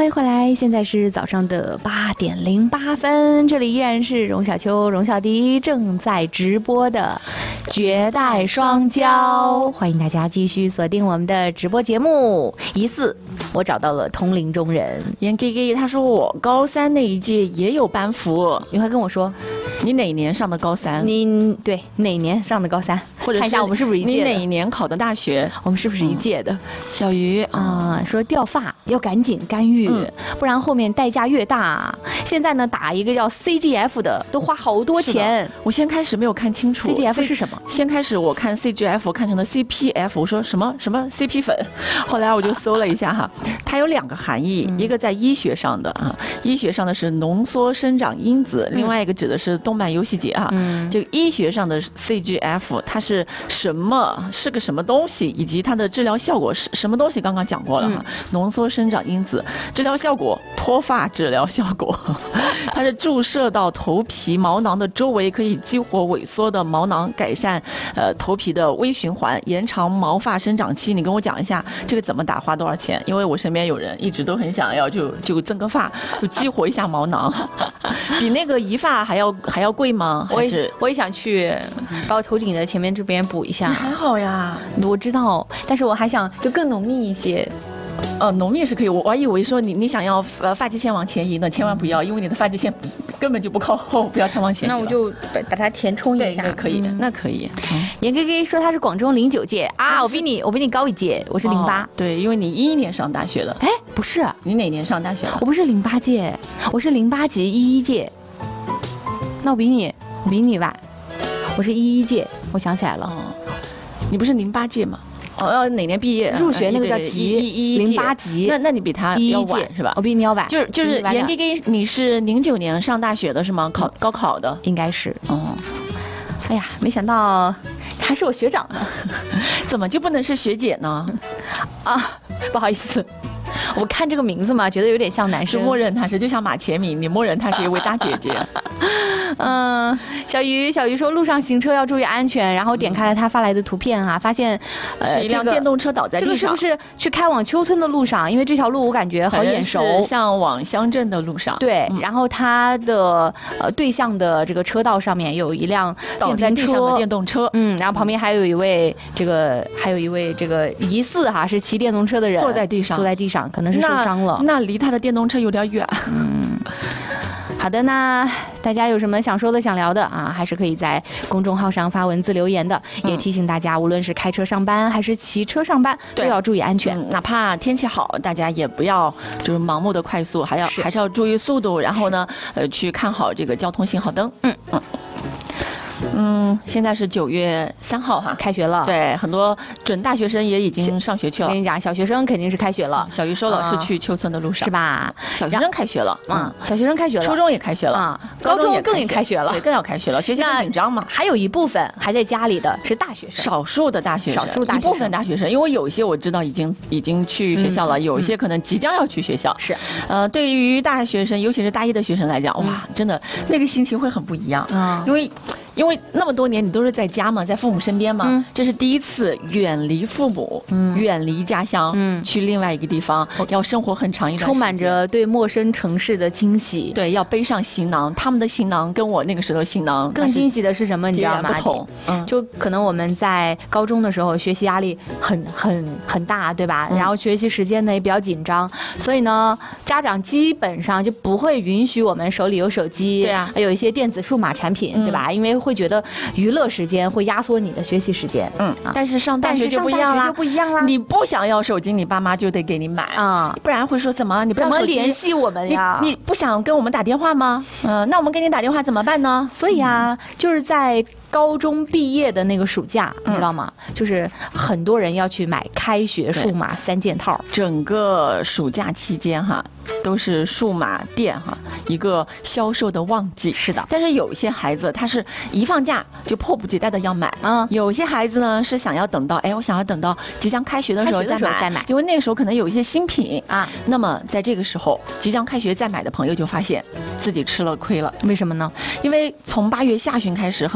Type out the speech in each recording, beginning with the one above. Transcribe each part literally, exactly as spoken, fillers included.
迎回来，现在是早上的八点零八分，这里依然是荣小秋、荣小迪正在直播的绝代双骄，欢迎大家继续锁定我们的直播节目。疑似我找到了同龄中人， 严 G G 他说我高三那一届也有班服， 你快跟我说， 你哪年上的高三？ 你对哪年上的高三？ 或者看一下我们是不是一届的？ 你哪一年考的大学？ 我们是不是一届的？嗯、 小鱼啊、呃，说掉发要赶紧干预、嗯，不然后面代价越大。现在呢，打一个叫 C G F 的都花好多钱。 我先开始没有看清楚 C G F 是什么？ 先开始我看 C G F 看成了 C P F， 我说什么什么 C P 粉，后来我就搜了一下哈，它有两个含义，嗯、一个在医学上的啊，医学上的是浓缩生长因子，嗯、另外一个指的是动漫游戏节啊。嗯，这个医学上的 C G F 它是什么？是个什么东西，以及它的治疗效果是什么东西？刚刚讲过了哈，嗯、浓缩生长因子治疗效果，脱发治疗效果，它是注射到头皮毛囊的周围，可以激活萎缩的毛囊，改善呃头皮的微循环，延长毛发生长期。你跟我讲一下这个怎么打，花多少钱？因为我身边有人一直都很想要就就增个发，就激活一下毛囊，比那个移发还要还要贵吗？ 我也我也想去把我头顶的前面这边补一下。 还好呀， 我知道，但是我还想就更浓密一些。 呃，浓密是可以，我我还以为说你你想要呃发际线往前移呢，千万不要，因为你的发际线根本就不靠后，不要太往前。 那我就把把它填充一下， 对，可以的，嗯、那可以。 严 G G 说他是广中零九届啊，我比你我比你高一届，我是零八、哦。 对，因为你一一年上大学了。 哎，不是， 你哪年上大学了？ 我不是零八届，我是零八级一一届。那我比你我比你晚，我是一一届，我想起来了。 哦，你不是零八届吗？哦，哪年毕业？ 入学那个叫级， 一零八级。 那那你比他要晚是吧？ 我比你要晚。 就是就是严 G G， 你是零九年上大学的是吗？考高考的？ 应该是。哦，哎呀，没想到还是我学长呢。 怎么就不能是学姐呢？ 啊，不好意思。我看这个名字嘛，觉得有点像男生， 是默认他是，就像马前敏，你默认他是一位大姐姐。 嗯，小鱼，小鱼说路上行车要注意安全，然后点开了他发来的图片啊，发现呃是一辆电动车倒在地上， 这个是不是去开往丘村的路上？因为这条路我感觉好眼熟， 像往乡镇的路上。 对，嗯、然后他的呃对向的这个车道上面有一辆倒在地上的电动车， 嗯，然后旁边还有一位这个还有一位这个疑似哈是骑电动车的人坐在地上， 坐在地上。可能是受伤了， 那, 那离他的电动车有点远。 嗯，好的，那大家有什么想说的、想聊的啊，还是可以在公众号上发文字留言的。嗯、也提醒大家，无论是开车上班还是骑车上班，都要注意安全。 嗯、哪怕天气好，大家也不要就是盲目的快速，还要还是要注意速度。然后呢，呃，去看好这个交通信号灯。嗯嗯。嗯，现在是九月三号哈， 开学了。 对，很多准大学生也已经上学去了。 我跟你讲，小学生肯定是开学了。 小鱼说了，是去丘村的路上， 是吧？ 小学生开学了， 嗯，小学生开学了， 初中也开学了， 啊，高中更也开学了， 对，更要开学了。学习很紧张嘛。 还有一部分还在家里的是大学生， 少数的大学生， 少数大学生， 一部分大学生，因为有一些我知道已经已经去学校了，有一些可能即将要去学校。 是， 呃，对于大学生，尤其是大一的学生来讲，哇，真的那个心情会很不一样，嗯，因为。因为那么多年你都是在家嘛，在父母身边嘛，嗯、这是第一次远离父母，嗯、远离家乡，嗯、去另外一个地方，要生活很长一段时间， 充满着对陌生城市的惊喜。 对，要背上行囊，他们的行囊跟我那个时候行囊更惊喜的是什么？你知道吗？ 不同， 嗯，就可能我们在高中的时候学习压力很很很大，对吧？嗯、然后学习时间呢也比较紧张，所以呢，家长基本上就不会允许我们手里有手机， 对啊， 还有一些电子数码产品，嗯、对吧？因为会觉得娱乐时间会压缩你的学习时间， 嗯，啊、但是上大学就不一样啦， 就不一样啦。 你不想要手机，你爸妈就得给你买啊，不然会说怎么你不怎么联系我们呀？ 你你不想跟我们打电话吗？嗯、呃，那我们给你打电话怎么办呢？ 所以啊，嗯、就是在高中毕业的那个暑假，你知道吗？嗯、就是很多人要去买开学数码三件套， 整个暑假期间哈，都是数码店哈一个销售的旺季。 是的， 但是有一些孩子他是一放假就迫不及待的要买，嗯，有些孩子呢是想要等到，哎，我想要等到即将开学的时候再买，再买，因为那个时候可能有一些新品啊。那么在这个时候，即将开学再买的朋友就发现自己吃了亏了。 为什么呢？ 因为从八月下旬开始，很多人就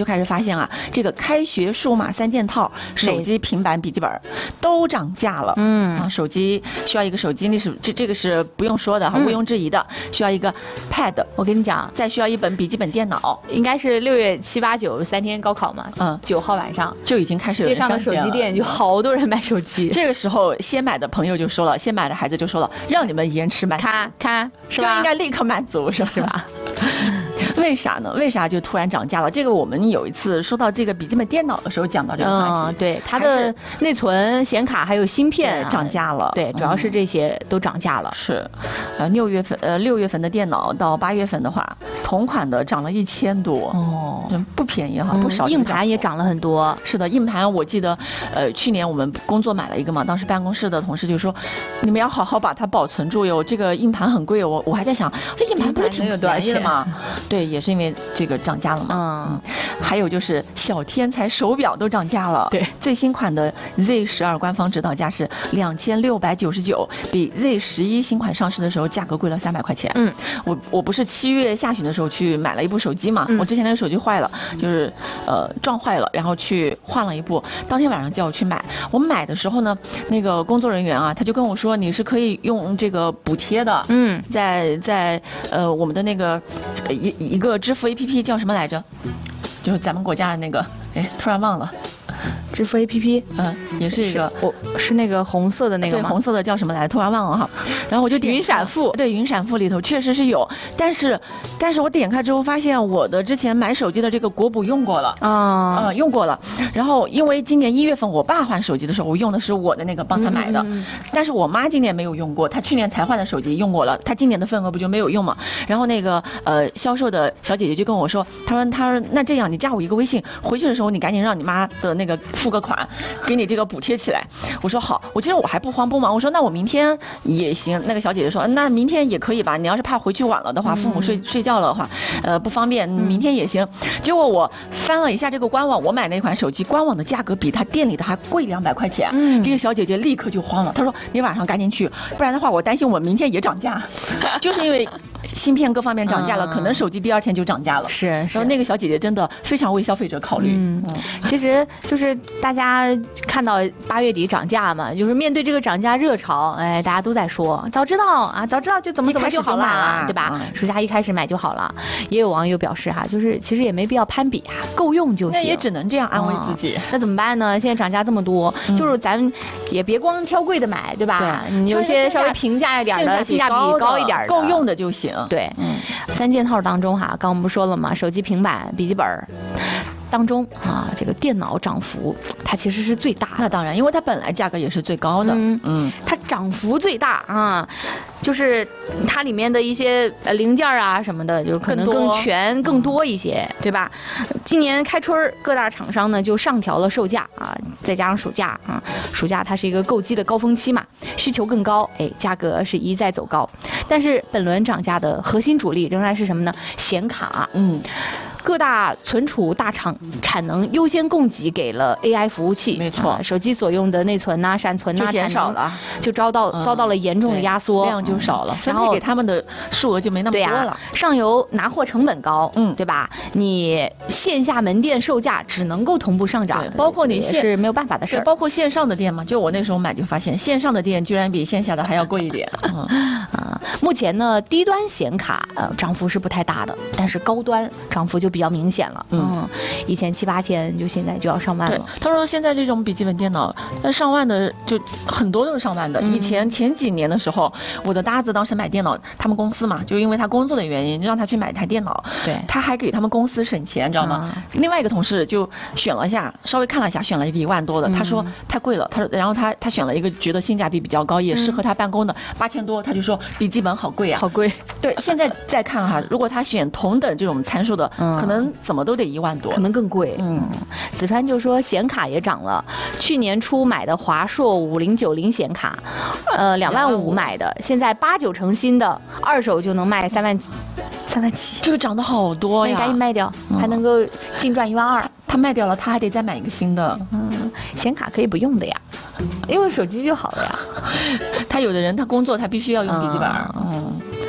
开始发现啊，这个开学数码三件套，手机、平板、笔记本都涨价了。嗯啊，手机需要一个手机，那是这这个是不用说的哈，毋庸置疑的，需要一个 Pad。 我跟你讲， 再需要一本笔记本电脑。 应该是六月七八九三天高考嘛，嗯，九号晚上就已经开始有人街上的手机店就好多人买手机。 这个时候先买的朋友就说了，先买的孩子就说了，让你们延迟买， 看看是吧？ 就应该立刻满足，是吧？ 是吧？ 为啥呢？为啥就突然涨价了？这个我们有一次说到这个笔记本电脑的时候讲到这个话题， 嗯，对，它的内存、显卡还有芯片、啊、 涨价了， 对，主要是这些都涨价了。 嗯、是，呃，六月份呃六月份的电脑到八月份的话，同款的涨了一千多，哦，真不便宜哈，嗯、不少。 硬盘也涨了很多。 是的，硬盘我记得，呃，去年我们工作买了一个嘛，当时办公室的同事就说，你们要好好把它保存住哟，这个硬盘很贵哦。我我还在想，这硬盘不是挺便宜的吗？对，也是因为这个涨价了嘛。嗯，还有就是小天才手表都涨价了。 对， 最新款的 Z 十二官方指导价是两千六百九十九，比 Z 十一新款上市的时候价格贵了三百块钱。嗯，我我不是七月下旬的时候去买了一部手机嘛，嗯、我之前那个手机坏了，就是呃撞坏了，然后去换了一部，当天晚上叫我去买。我买的时候呢，那个工作人员啊，他就跟我说你是可以用这个补贴的。嗯，在在呃我们的那个一一个支付 A P P 叫什么来着？就是咱们国家的那个，哎，突然忘了。 支付 A P P， 嗯，也是一个， 我是那个红色的那个吗？ 对，红色的叫什么来？突然忘了哈。然后我就点云闪付， 对，云闪付里头确实是有，但是，但是我点开之后发现我的之前买手机的这个国补用过了啊，嗯，用过了。然后因为今年一月份我爸换手机的时候，我用的是我的那个帮他买的，嗯嗯、但是我妈今年没有用过，她去年才换的手机用过了，她今年的份额不就没有用嘛？然后那个呃销售的小姐姐就跟我说，她说她说那这样你加我一个微信，回去的时候你赶紧让你妈的那个付个款，给你这个补贴起来。我说好，我其实我还不慌不忙，我说那我明天也行。那个小姐姐说那明天也可以吧，你要是怕回去晚了的话，父母睡睡觉了的话，呃不方便，明天也行。结果我翻了一下这个官网，我买那款手机官网的价格比他店里的还贵两百块钱。嗯，这个小姐姐立刻就慌了，她说你晚上赶紧去，不然的话我担心我明天也涨价，就是因为芯片各方面涨价了，可能手机第二天就涨价了。 是， 然后那个小姐姐真的非常为消费者考虑。 嗯，其实就是大家看到八月底涨价嘛，就是面对这个涨价热潮，哎，大家都在说，早知道啊，早知道就怎么怎么就好了，对吧？暑假一开始买就好了。也有网友表示哈，就是其实也没必要攀比啊，够用就行。 那也只能这样安慰自己。 哦、那怎么办呢？现在涨价这么多，嗯、就是咱也别光挑贵的买，对吧？对，你有些稍微平价一点的，性价比高一点的， 够用的就行。 对，嗯，三件套当中哈，刚我们不说了吗？手机、平板、笔记本当中啊，这个电脑涨幅它其实是最大的。 那当然，因为它本来价格也是最高的。嗯嗯，它涨幅最大啊，就是它里面的一些零件啊什么的，就可能更全、更多一些，对吧？今年开春各大厂商呢就上调了售价啊，再加上暑假啊，暑假它是一个购机的高峰期嘛，需求更高，哎，价格是一再走高。但是本轮涨价的核心主力仍然是什么呢？显卡。嗯。各大存储大厂产能优先供给给了 A I 服务器， 没错、 啊，手机所用的内存呐、啊、闪存呐、啊、 减少了， 就遭到、嗯、遭到了严重的压缩， 量就少了，分配给他们的数额就没那么多了。 啊、上游拿货成本高，嗯，对吧？你线下门店售价只能够同步上涨， 包括你线是没有办法的事儿， 包括线上的店嘛。就我那时候买就发现，线上的店居然比线下的还要贵一点。嗯、 啊，目前呢，低端显卡呃涨幅是不太大的，但是高端涨幅就比较明显了。嗯，以前七八千，就现在就要上万了。 他说现在这种笔记本电脑，那上万的就很多都是上万的。嗯、以前前几年的时候，我的搭子当时买电脑，他们公司嘛，就因为他工作的原因，让他去买一台电脑。 对， 他还给他们公司省钱，你知道吗？嗯、另外一个同事就选了一下，稍微看了一下，选了一个一万多的，他说太贵了。他说，然后他他选了一个觉得性价比比较高，也适合他办公的，八千多，他就说笔记本好贵啊， 好贵。 对，现在再看哈，如果他选同等这种参数的，嗯、可能怎么都得一万多， 可能更贵。嗯，子川就说显卡也涨了，去年初买的华硕五零九零显卡，呃，两万五买的，现在八九成新的，二手就能卖三万，三万七， 这个涨得好多呀！ 那你赶紧卖掉，嗯、还能够净赚一万二。 他卖掉了，他还得再买一个新的。 嗯，显卡可以不用的呀，用手机就好了呀。 他有的人他工作他必须要用笔记本。嗯。嗯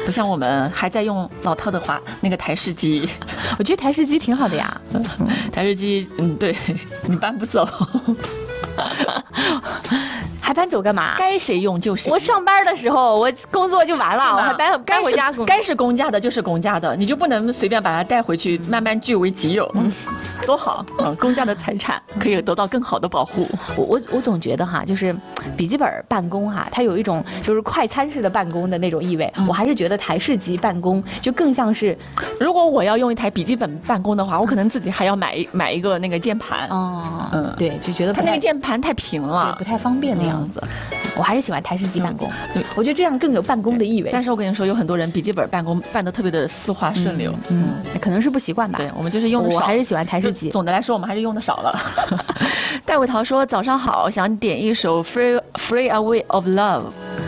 不像我们还在用老套的话，那个台式机。 我觉得台式机挺好的呀。 台式机，嗯，对，你搬不走。 还搬走干嘛？ 该谁用就谁用。 我上班的时候，我工作就完了，我还搬搬回家工作。 该是公家的就是公家的，你就不能随便把它带回去，慢慢据为己有，嗯、多好！嗯，公家的财产可以得到更好的保护。 我我我总觉得哈，就是笔记本办公哈，它有一种就是快餐式的办公的那种意味。嗯、我还是觉得台式机办公就更像是， 如果我要用一台笔记本办公的话，我可能自己还要买买一个那个键盘。 哦，嗯，对，就觉得它那个键盘太平了， 对，不太方便的样子。嗯、我还是喜欢台式机办公，对，我觉得这样更有办公的意味。 但是我跟你说，有很多人笔记本办公办得特别的丝滑顺流， 嗯，嗯可能是不习惯吧。 对，我们就是用的少， 我还是喜欢台式机。 总的来说，我们还是用的少了。戴伟桃说：“早上好，想点一首《Free Free Away of Love》。”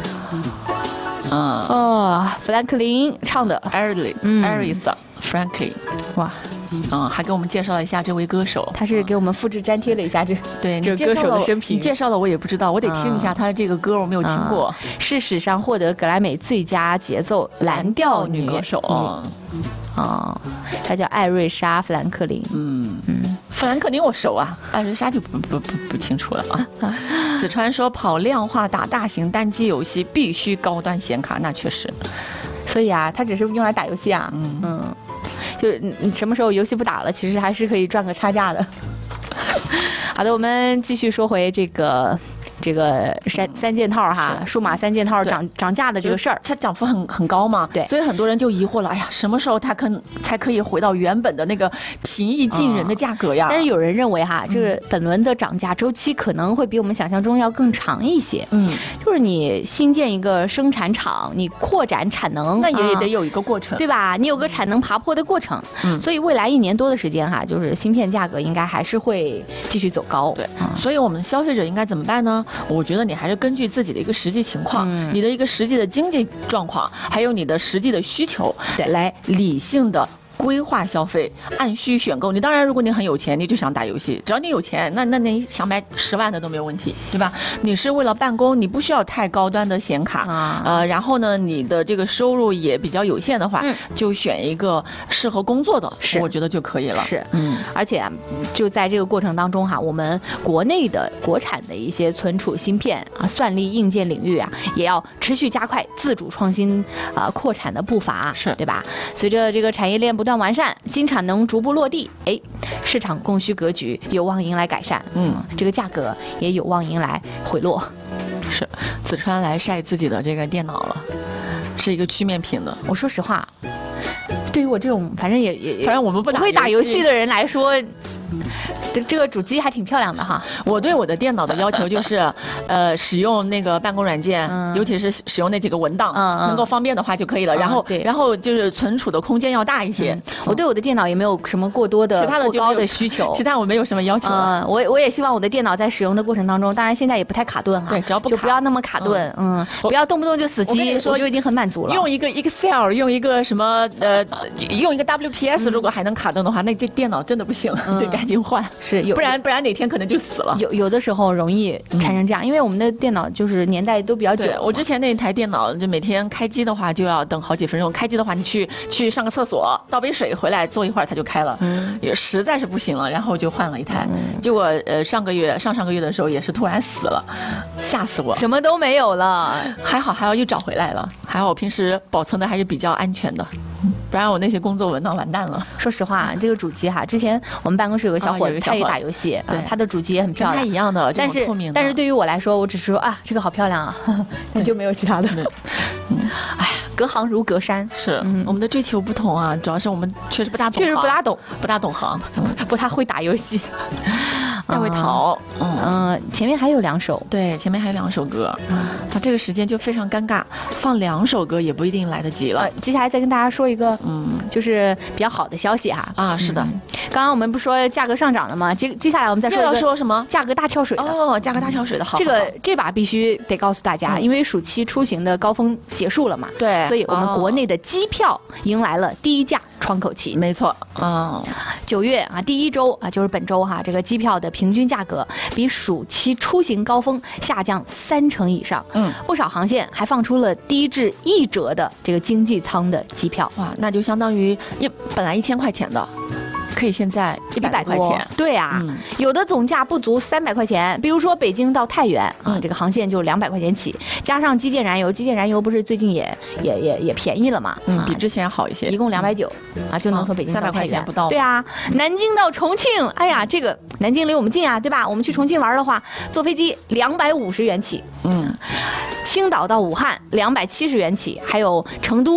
嗯， 哦，富兰克林唱的 ，Aretha， 嗯 Aretha Franklin， 哇。 嗯，还给我们介绍了一下这位歌手， 他是给我们复制粘贴了一下这对这歌手的生平。 你介绍了我也不知道，我得听一下他的这个歌，我没有听过。 嗯、是史上获得格莱美最佳节奏蓝调女歌手。 嗯，哦，她叫艾瑞莎·富兰克林。 嗯嗯，富兰克林我熟啊，艾瑞莎就不不不不清楚了啊。子川说跑量化打大型单机游戏必须高端显卡，那确实。 所以啊，它只是用来打游戏啊。嗯嗯。就是你什么时候游戏不打了，其实还是可以赚个差价的。好的，我们继续说回这个这个三三件套哈，数码三件套涨涨价的这个事儿， 它涨幅很很高嘛， 对， 所以很多人就疑惑了，哎呀，什么时候它可才可以回到原本的那个平易近人的价格呀？ 但是有人认为哈，这个本轮的涨价周期可能会比我们想象中要更长一些。嗯，就是你新建一个生产厂，你扩展产能， 那也得有一个过程， 对吧？你有个产能爬坡的过程。嗯，所以未来一年多的时间哈，就是芯片价格应该还是会继续走高。 对，所以我们消费者应该怎么办呢？我觉得你还是根据自己的一个实际情况，嗯、你的一个实际的经济状况，还有你的实际的需求，来理性的规划消费，按需选购。你当然，如果你很有钱，你就想打游戏，只要你有钱，那那你想买十万的都没有问题，对吧？你是为了办公，你不需要太高端的显卡，啊、呃，然后呢，你的这个收入也比较有限的话，嗯、就选一个适合工作的，是我觉得就可以了。 是，嗯，而且就在这个过程当中哈，我们国内的国产的一些存储芯片啊、算力硬件领域啊，也要持续加快自主创新啊、呃、扩产的步伐， 是对吧？随着这个产业链不断完善，新产能逐步落地，哎，市场供需格局有望迎来改善，嗯，这个价格也有望迎来回落。 是，子川来晒自己的这个电脑了，是一个曲面屏的。 我说实话，对于我这种反正也也反正我们不打会打游戏的人来说。这个主机还挺漂亮的哈。 我对我的电脑的要求就是，呃，使用那个办公软件，嗯、尤其是使用那几个文档，嗯、能够方便的话就可以了。嗯、然后， 对， 然后就是存储的空间要大一些。嗯、 我对我的电脑也没有什么过多的、过高的需求， 其他我没有什么要求。 嗯，我我也希望我的电脑在使用的过程当中，当然现在也不太卡顿哈。 对，只要不就不要那么卡顿，嗯，嗯不要动不动就死机，我就已经很满足了。 用一个 Excel， 用一个什么呃，用一个 W P S，、嗯、如果还能卡顿的话，那这电脑真的不行，嗯、得赶紧换。 是， 不然不然。哪天可能就死了， 有有的时候容易产生这样，嗯、因为我们的电脑就是年代都比较久。 我之前那台电脑，就每天开机的话就要等好几分钟，开机的话你去去上个厕所，倒杯水回来坐一会儿它就开了，嗯、也实在是不行了，然后就换了一台。嗯、结果呃上个月上上个月的时候也是突然死了，吓死我， 什么都没有了。 还好还好又找回来了，还好我平时保存的还是比较安全的。不然我那些工作文档完蛋了。 说实话，这个主机哈，之前我们办公室有个小伙子，他也打游戏，对，他的主机也很漂亮， 跟他一样的， 但是但是对于我来说，我只是说啊，这个好漂亮啊，那就没有其他的。哎呀，隔行如隔山， 是我们的追求不同啊，主要是我们确实不大懂， 确实不大懂， 不大懂行， 不太会打游戏。 戴维陶， 嗯嗯，前面还有两首， 对，前面还有两首歌，他这个时间就非常尴尬，放两首歌也不一定来得及了。 呃、接下来再跟大家说一个，嗯，就是比较好的消息哈。 啊，是的， 嗯、刚刚我们不说价格上涨了吗？接接下来我们再说一个要说什么？ 价格大跳水的哦，价格大跳水的好。 这个这把必须得告诉大家，嗯、因为暑期出行的高峰结束了嘛， 对， 所以我们国内的机票迎来了低价窗口期。 没错，嗯， 九月啊，第一周啊，就是本周哈，这个机票的平均价格比暑期出行高峰下降三成以上。 嗯， 不少航线还放出了低至一折的这个经济舱的机票。 哇，那就相当于一本来一千块钱的。可以现在一百块钱， 对啊、嗯，有的总价不足三百块钱，比如说北京到太原啊，嗯、这个航线就两百块钱起，加上机械燃油，机械燃油不是最近也也也也便宜了嘛， 嗯，啊、比之前好一些， 一共两百九啊，就能从北京到太原， 三百块钱不到， 对啊，南京到重庆，哎呀，这个南京离我们近啊，对吧？我们去重庆玩的话，坐飞机两百五十元起，嗯，青岛到武汉两百七十元起，还有成都。